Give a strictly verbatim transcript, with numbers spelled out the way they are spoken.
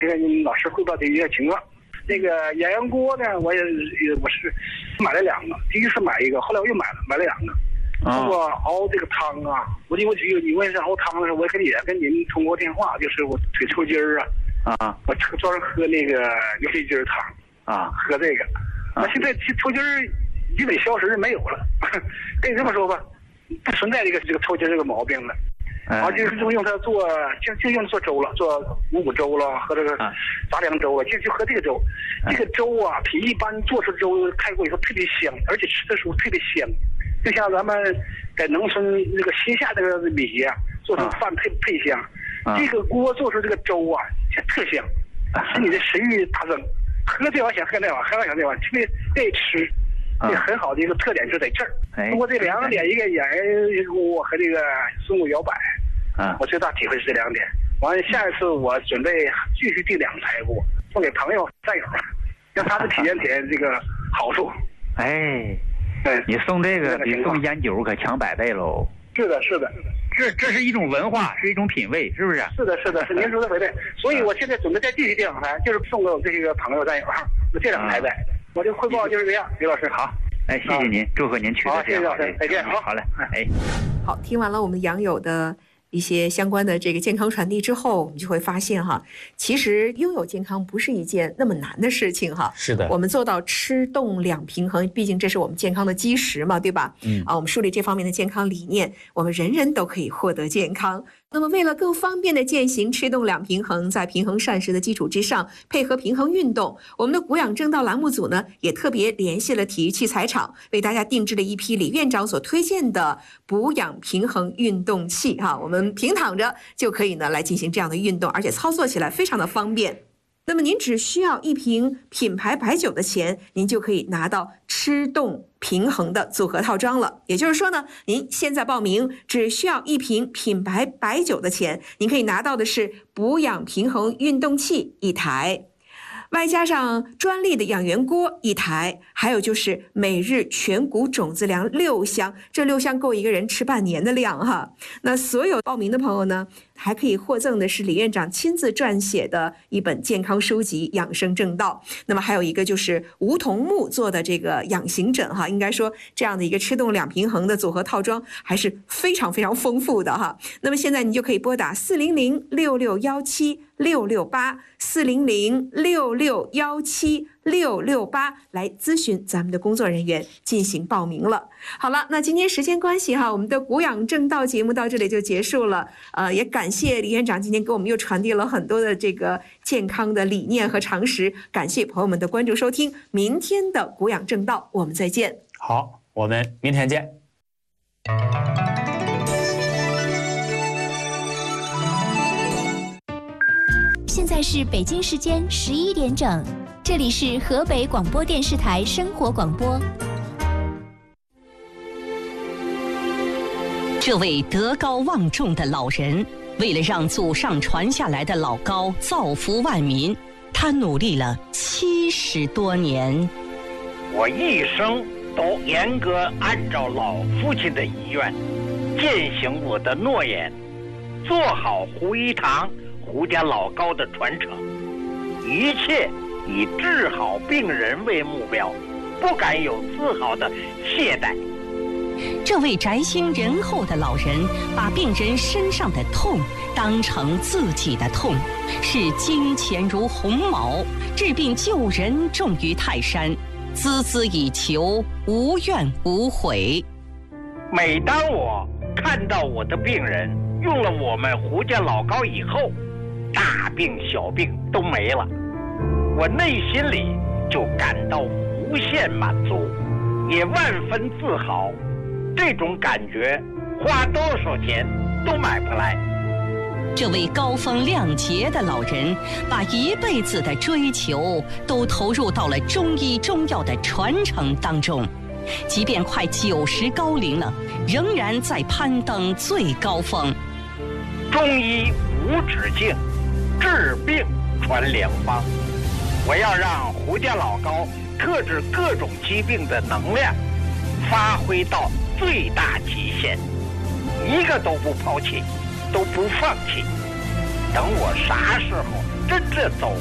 这个老师汇报的一些情况。这个鸳鸯锅呢，我也我是买了两个，第一次买一个，后来我又买了买了两个。通过熬这个汤啊，我我你问是熬汤的时候，我跟也跟您通过电话，就是我腿抽筋儿啊，啊，我专门喝那个牛肺筋汤啊，喝这个。那、啊、现在抽筋儿基本消失没有了，跟你这么说吧，不存在这个这个抽筋这个毛病了。然后就是用用它做，就就用做粥了，做五谷粥了，和这个杂粮粥了，就就喝这个粥。这个粥啊，比一般做出粥开过以后特别香，而且吃的时候特别香。就像咱们在农村那个新下这个米呀、啊，做成饭特特香。这个锅做出这个粥啊，特香，使你的食欲大增。喝这碗想喝那碗，喝那碗想那碗，特别爱吃。这很好的一个特点就在这儿。通过这两点，一个鸳鸯锅和这个松骨摇摆，啊，我最大体会是这两点。完了，下一次我准备继续订两台锅，送给朋友战友，让他们体验体验这个好处。 哎，对，你送这个比送烟酒可强百倍喽。 是的，是的， 这这是一种文化，是一种品味，是不是？ 是的，是的，是您说的对。所以我现在准备再继续订两台，就是送给我这些个朋友战友，有这两台呗。嗯，我这汇报就是这样，李老师好， 哎，谢谢您，祝贺您取得这样好， 谢谢老师，再见，好， 好嘞，哎， 好，听完了我们杨友的一些相关的这个健康传递之后，我们就会发现哈，其实拥有健康不是一件那么难的事情哈。 是的， 我们做到吃动两平衡，毕竟这是我们健康的基石嘛，对吧？嗯啊，我们树立这方面的健康理念，我们人人都可以获得健康。那么为了更方便的践行吃动两平衡，在平衡膳食的基础之上，配合平衡运动，我们的股养正道栏目组呢，也特别联系了体育器材厂，为大家定制了一批李院长所推荐的补养平衡运动器哈，我们平躺着就可以呢来进行这样的运动，而且操作起来非常的方便。那么您只需要一瓶品牌白酒的钱，您就可以拿到吃动平衡的组合套装了。也就是说呢，您现在报名只需要一瓶品牌白酒的钱，您可以拿到的是补养平衡运动器一台，外加上专利的养元锅一台，还有就是每日全谷种子粮六箱，这六箱够一个人吃半年的量哈。那所有报名的朋友呢，还可以获赠的是李院长亲自撰写的一本健康书籍《养生正道》，那么还有一个就是梧桐木做的这个养形枕哈，应该说这样的一个吃动两平衡的组合套装还是非常非常丰富的哈。那么现在你就可以拨打四零零六六幺七六六八四零零六六幺七六六八来咨询咱们的工作人员进行报名了。好了，那今天时间关系哈，我们的股养正道节目到这里就结束了。呃，也感谢李院长今天给我们又传递了很多的这个健康的理念和常识，感谢朋友们的关注收听。明天的股养正道，我们再见。 好，我们明天见。 现在是北京时间十一点整，这里是河北广播电视台生活广播。 这位德高望重的老人，为了让祖上传下来的老高造福万民，他努力了七十多年。 我一生都严格按照老父亲的遗愿，践行我的诺言，做好胡一堂胡家老高的传承，一切以治好病人为目标，不敢有丝毫的懈怠。 这位宅心仁厚的老人，把病人身上的痛当成自己的痛，视金钱如鸿毛，治病救人重于泰山，孜孜以求，无怨无悔。 每当我看到我的病人用了我们胡家老高以后，大病小病都没了，我内心里就感到无限满足，也万分自豪。这种感觉花多少钱都买不来。 这位高风亮节的老人，把一辈子的追求都投入到了中医中药的传承当中，即便快九十高龄了，仍然在攀登最高峰。 中医无止境，治病传良方。我要让胡家老高克制各种疾病的能量发挥到最大极限，一个都不抛弃，都不放弃。等我啥时候跟着走。